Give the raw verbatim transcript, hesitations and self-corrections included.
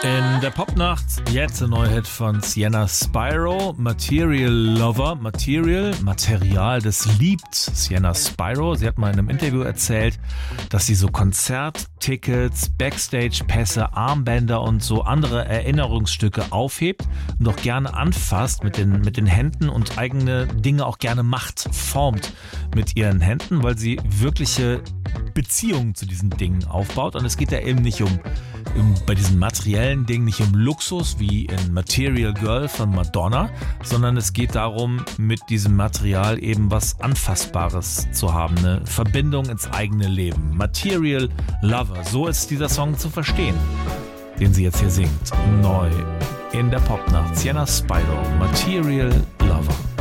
In der Popnacht jetzt ein neuer Hit von Sienna Spyro, Material Lover. Material, Material, das liebt Sienna Spyro. Sie hat mal in einem Interview erzählt, dass sie so Konzerttickets, Backstage-Pässe, Armbänder und so andere Erinnerungsstücke aufhebt und auch gerne anfasst mit den, mit den Händen und eigene Dinge auch gerne macht, formt mit ihren Händen, weil sie wirkliche Beziehungen zu diesen Dingen aufbaut. Und es geht ja eben nicht um, um bei diesen materiellen Dingen nicht um Luxus wie in Material Girl von Madonna, sondern es geht darum, mit diesem Material eben was Anfassbares zu haben, eine Verbindung ins eigene Leben. Material Lover, so ist dieser Song zu verstehen, den sie jetzt hier singt. Neu in der Popnacht. Sienna Spyro, Material Lover.